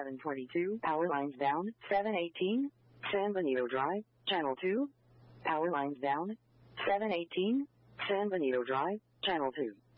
722, power lines down. 718, San Benito Drive, channel 2. Power lines down. 718, San Benito Drive, channel 2.